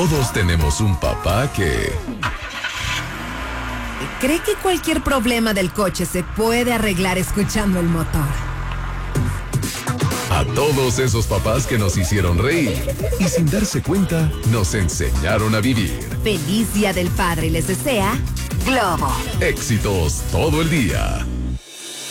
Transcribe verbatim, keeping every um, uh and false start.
Todos tenemos un papá que... ¿Cree que cualquier problema del coche se puede arreglar escuchando el motor? A todos esos papás que nos hicieron reír y sin darse cuenta nos enseñaron a vivir. Feliz Día del Padre les desea Globo. Éxitos todo el día.